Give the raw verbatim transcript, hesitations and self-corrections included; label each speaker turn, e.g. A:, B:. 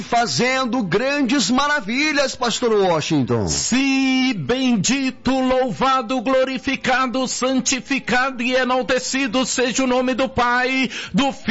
A: fazendo grandes maravilhas, pastor Washington.
B: Sim, bendito, louvado, glorificado, santificado e enaltecido seja o nome do Pai, do Filho